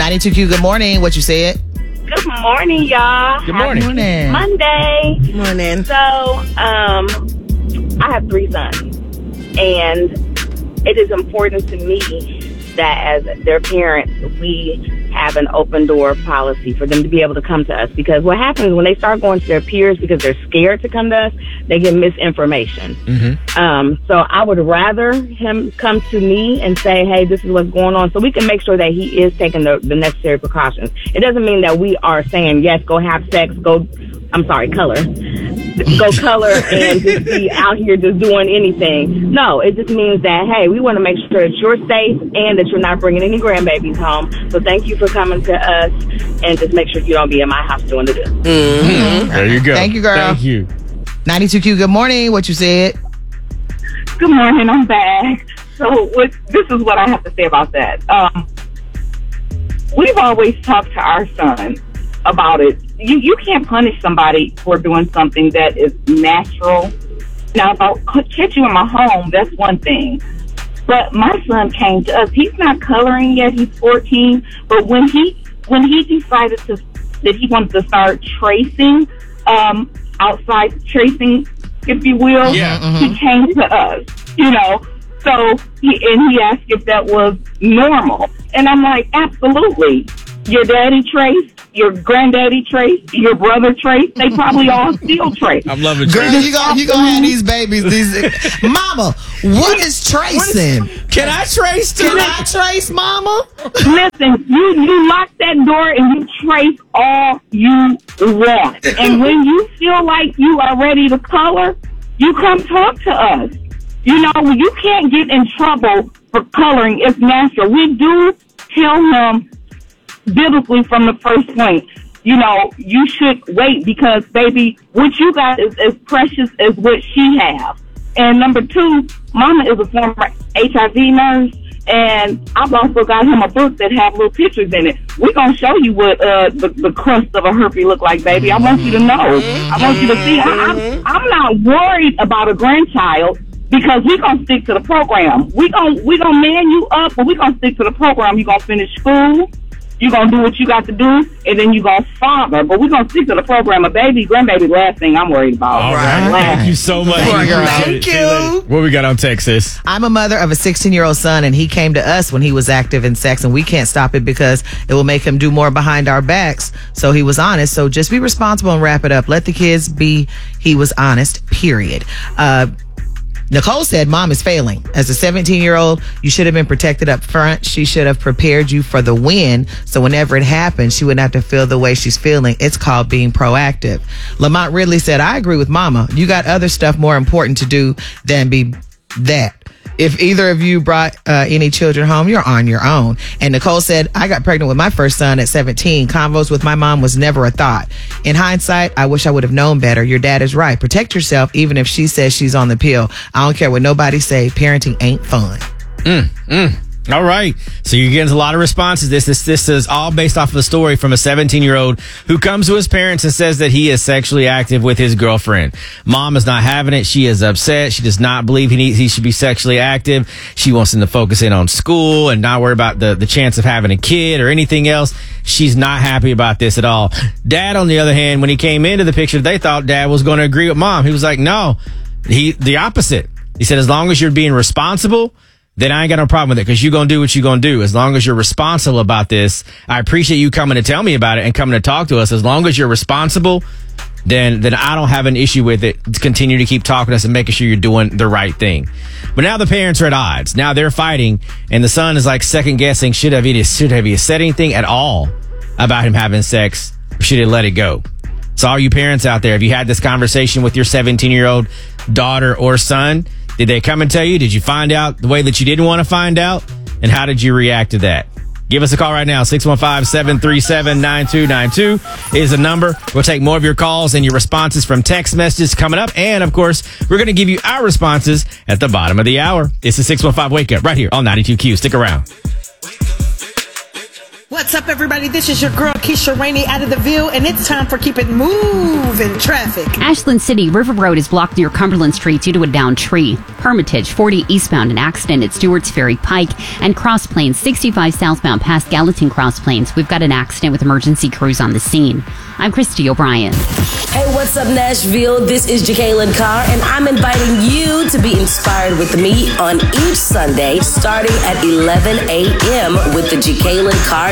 92Q, good morning. What you said? Good morning, y'all. Good morning. Morning. Monday. Morning. So, I have 3 sons, and it is important to me that as their parents, we have an open door policy for them to be able to come to us, because what happens when they start going to their peers because they're scared to come to us, they get misinformation. So I would rather him come to me and say, hey, this is what's going on, so we can make sure that he is taking the necessary precautions. It doesn't mean that we are saying, yes, go have sex, color. Go color and just be out here just doing anything. No, it just means that, hey, we want to make sure that you're safe and that you're not bringing any grandbabies home. So thank you for coming to us, and just make sure you don't be in my house doing the do. There you go. Thank you, girl. Thank you. 92Q, good morning. What you said? Good morning, I'm back. So this is what I have to say about that. We've always talked to our son about it. You can't punish somebody for doing something that is natural. Now, if I catch you in my home, that's one thing. But my son came to us. He's not coloring yet. He's 14. But when he decided that he wanted to start tracing, outside tracing, if you will, he came to us. So he asked if that was normal, and I'm like, absolutely. Your daddy traced, your granddaddy traced, your brother traced. They probably all still trace. I'm loving Girl, tracing. you gonna have these babies. Mama, what is tracing? Can I trace too? Can I trace, Mama? Listen, you lock that door and you trace all you want. And when you feel like you are ready to color, you come talk to us. You can't get in trouble for coloring. It's natural. We do tell him biblically from the first point, you should wait, because, baby, what you got is as precious as what she has. And number 2, Mama is a former HIV nurse, and I've also got him a book that have little pictures in it. We're going to show you what the crust of a herpes look like, baby. I want you to know. I want you to see. I'm not worried about a grandchild, because we're going to stick to the program. We're gonna man you up, but we're going to stick to the program. You're going to finish school. You're going to do what you got to do, and then you're going to father. But we're going to stick to the program. A grandbaby, last thing I'm worried about. All right. Thank you so much. Thank you. What we got on Texas? I'm a mother of a 16-year-old son, and he came to us when he was active in sex, and we can't stop it because it will make him do more behind our backs. So he was honest. So just be responsible and wrap it up. Let the kids be. He was honest, period. Nicole said mom is failing. As a 17-year-old, you should have been protected up front. She should have prepared you for the win, so whenever it happens, she wouldn't have to feel the way she's feeling. It's called being proactive. Lamont Ridley said, I agree with mama. You got other stuff more important to do than be that. If either of you brought any children home, you're on your own. And Nicole said, I got pregnant with my first son at 17. Convos with my mom was never a thought. In hindsight, I wish I would have known better. Your dad is right. Protect yourself, even if she says she's on the pill. I don't care what nobody say. Parenting ain't fun. All right. So you're getting a lot of responses. This is all based off of a story from a 17-year-old who comes to his parents and says that he is sexually active with his girlfriend. Mom is not having it. She is upset. She does not believe he should be sexually active. She wants him to focus in on school and not worry about the chance of having a kid or anything else. She's not happy about this at all. Dad, on the other hand, when he came into the picture, they thought Dad was going to agree with Mom. He was like, no, the opposite. He said, as long as you're being responsible, then I ain't got no problem with it, because you're going to do what you're going to do. As long as you're responsible about this, I appreciate you coming to tell me about it and coming to talk to us. As long as you're responsible, then I don't have an issue with it. Continue to keep talking to us and making sure you're doing the right thing. But now the parents are at odds. Now they're fighting, and the son is like second guessing, should have he said anything at all about him having sex, or should he let it go? So all you parents out there, have you had this conversation with your 17-year-old daughter or son? Did they come and tell you? Did you find out the way that you didn't want to find out? And how did you react to that? Give us a call right now. 615-737-9292 is the number. We'll take more of your calls and your responses from text messages coming up. And, of course, we're going to give you our responses at the bottom of the hour. It's the 615 Wake Up right here on 92Q. Stick around. What's up, everybody? This is your girl, Keisha Rainey, out of The View, and it's time for Keep It Moving Traffic. Ashland City, River Road is blocked near Cumberland Street due to a downed tree. Hermitage, 40 eastbound, an accident at Stewart's Ferry Pike. And Cross Plains, 65 southbound past Gallatin Cross Plains. We've got an accident with emergency crews on the scene. I'm Christy O'Brien. Hey, what's up, Nashville? This is Jacqueline Carr, and I'm inviting you to be inspired with me on each Sunday starting at 11 a.m. with the Jacqueline Carr